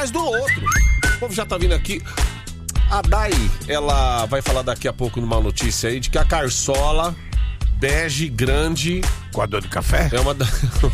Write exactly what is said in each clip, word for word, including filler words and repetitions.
mais do outro. O povo já tá vindo aqui. A Dai, ela vai falar daqui a pouco numa notícia aí de que a Carsola bege grande... Coador de café? É uma da...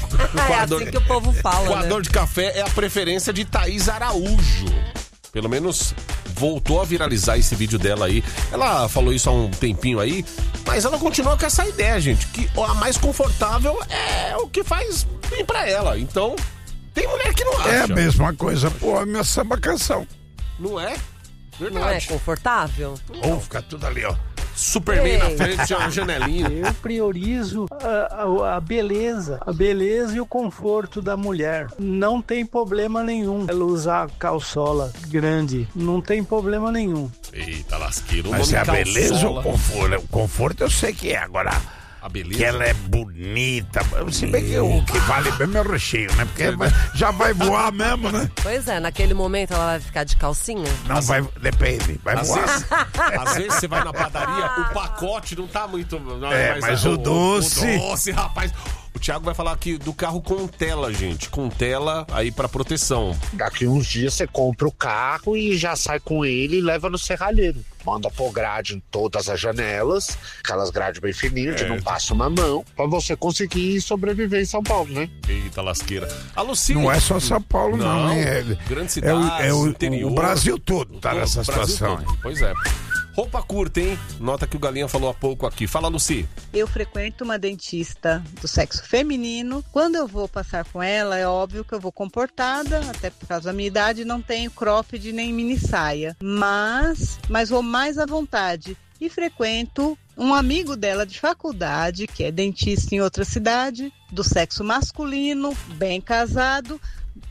É assim que o povo fala, Coador né? de café é a preferência de Thaís Araújo. Pelo menos voltou a viralizar esse vídeo dela aí. Ela falou isso há um tempinho aí, mas ela continua com essa ideia, gente, que a mais confortável é o que faz bem pra ela. Então, tem mulher que não acha. É a mesma coisa pro homem, a samba canção. Não é? Verdade. Não é confortável? Ou fica tudo ali, ó. Superman Ei. na frente, uma janelinha. Eu priorizo a, a, a beleza, a beleza e o conforto da mulher. Não tem problema nenhum ela usar calçola grande, não tem problema nenhum. Eita, lasqueiro. Mas é a calçola. beleza ou o conforto? O conforto eu sei que é, agora... A beleza. Que ela é bonita. Se bem que o que vale mesmo é o recheio, né? Porque vai- já vai voar mesmo, né? Pois é, naquele momento ela vai ficar de calcinha? Não vai, depende, vai Às voar. vezes, às vezes você vai na padaria, o pacote não tá muito... Não, É, mas o doce- O doce, rapaz... O Thiago vai falar aqui do carro com tela, gente. Com tela aí pra proteção. Daqui uns dias você compra o carro e já sai com ele e leva no serralheiro. Manda pôr grade em todas as janelas, aquelas grades bem fininhas, de não passa uma mão, pra você conseguir sobreviver em São Paulo, né? Eita, lasqueira. A Lucília... Não é só São Paulo, não, Não, hein? É, grandes é o, cidades, é o, interior. o Brasil todo tá Pô, nessa Brasil situação. todo. Pois é. Roupa curta, hein? Nota que o Galinha falou há pouco aqui. Fala, Luci. Eu frequento uma dentista do sexo feminino. Quando eu vou passar com ela, é óbvio que eu vou comportada, até por causa da minha idade, não tenho cropped nem mini saia. Mas, mas vou mais à vontade. E frequento um amigo dela de faculdade, que é dentista em outra cidade, do sexo masculino, bem casado.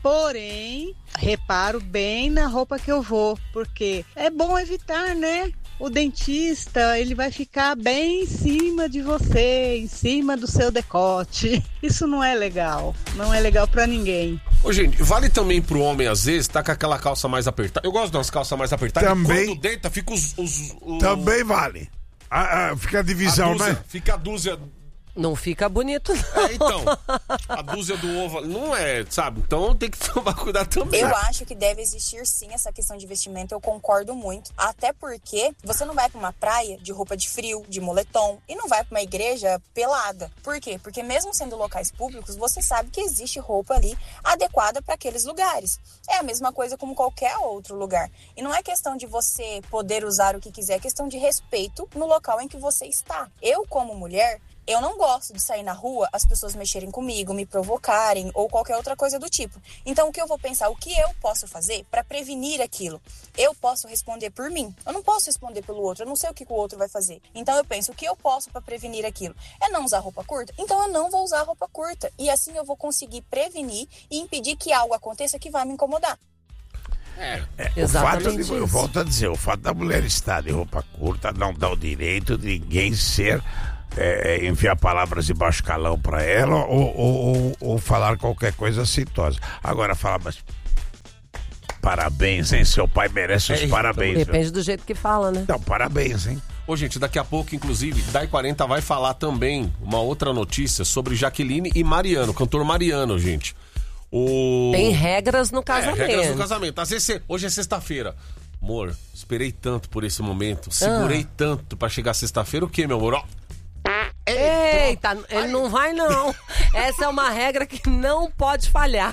Porém, reparo bem na roupa que eu vou, porque é bom evitar, né? O dentista, ele vai ficar bem em cima de você, em cima do seu decote. Isso não é legal, não é legal pra ninguém. Ô, gente, vale também pro homem, às vezes, tá com aquela calça mais apertada. Eu gosto de umas calças mais apertadas. Também. E quando deita, fica os... os, os Também vale. Ah, ah, fica a divisão, a dúzia, né? Fica a dúzia... Não fica bonito, não. É, então, a dúzia do ovo não é, sabe? Então tem que tomar cuidado também. Eu acho que deve existir sim essa questão de vestimento, eu concordo muito. Até porque você não vai pra uma praia de roupa de frio, de moletom, e não vai pra uma igreja pelada. Por quê? Porque mesmo sendo locais públicos, você sabe que existe roupa ali adequada para aqueles lugares. É a mesma coisa como qualquer outro lugar. E não é questão de você poder usar o que quiser, é questão de respeito no local em que você está. Eu, como mulher... Eu não gosto de sair na rua, as pessoas mexerem comigo, me provocarem ou qualquer outra coisa do tipo. Então, o que eu vou pensar? O que eu posso fazer para prevenir aquilo? Eu posso responder por mim. Eu não posso responder pelo outro. Eu não sei o que o outro vai fazer. Então, eu penso, o que eu posso para prevenir aquilo? É não usar roupa curta? Então, eu não vou usar roupa curta. E assim eu vou conseguir prevenir e impedir que algo aconteça que vai me incomodar. É, o fato de, eu volto a dizer, o fato da mulher estar de roupa curta não dá o direito de ninguém ser... É, enviar palavras de baixo calão pra ela ou, ou, ou, ou falar qualquer coisa assintosa. Agora fala, mas parabéns, hein? Seu pai merece os É, parabéns. Depende viu? do jeito que fala, né? Não, parabéns, hein? Ô, gente, daqui a pouco, inclusive, Dai quarenta vai falar também uma outra notícia sobre Jaqueline e Mariano, cantor Mariano, gente. O... Tem regras no casamento. É, regras no casamento. Às vezes, você... hoje é sexta-feira. Amor, esperei tanto por esse momento, segurei Ah. tanto pra chegar sexta-feira. O quê, meu amor? Ó. Eita, ele não vai não. Essa é uma regra que não pode falhar.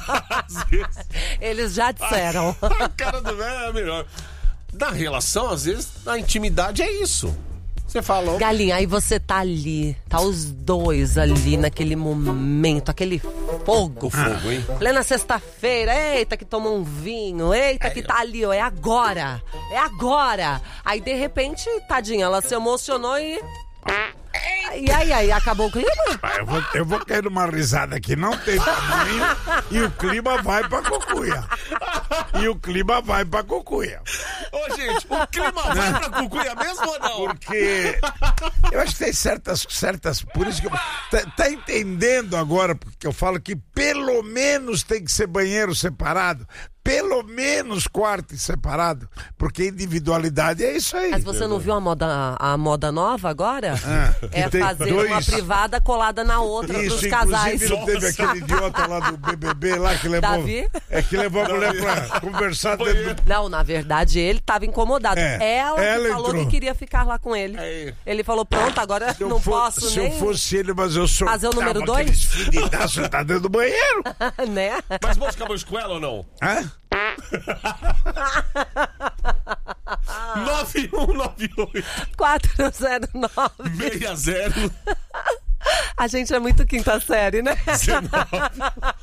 Eles já disseram. A cara do velho é melhor. Na relação, às vezes, na intimidade é isso. Você falou. Galinha, aí você tá ali, tá os dois ali naquele momento, aquele fogo. O fogo, hein? Plena sexta-feira, eita que toma um vinho, eita que tá ali, ó, é agora, é agora. Aí de repente, tadinha, ela se emocionou e... E aí, aí, acabou o clima? Ah, eu, vou, eu vou cair numa risada que não tem tamanho e o clima vai pra cucuia. E o clima vai pra cucuia. Ô, Ô, gente, o clima vai pra Cucuia mesmo ou não? Porque eu acho que tem certas, certas, por isso que eu, tá, tá entendendo agora, porque eu falo que pelo menos tem que ser banheiro separado, pelo menos quarto separado, porque individualidade é isso aí. Mas você não viu a moda, a moda nova agora? Ah, é fazer dois... uma privada colada na outra isso, pros casais. Inclusive não teve aquele idiota lá do B B B lá que levou, Davi? é que levou a mulher pra conversar dentro do... Não, na verdade ele tava incomodado. É, ela, ela que falou entrou. que queria ficar lá com ele. É. Ele falou, pronto, agora Se eu não for- posso se nem... eu fosse ele, mas eu sou... Fazer o número dois? Aqueles fedidaços, tá dentro do banheiro. né? Mas moço, acabou com ela ou não? Hã? nove um nove oito quatro zero nove seis zero A gente é muito quinta série, né? dezenove